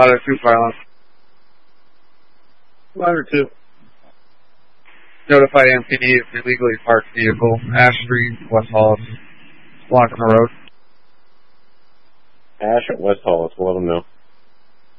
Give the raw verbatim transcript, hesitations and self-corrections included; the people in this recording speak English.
Ladder two pylon. Ladder two. Notify M P D if illegally parked vehicle. Ash Street, West Hollis. Blocking the road. Ash at West Hollis, we'll let them know.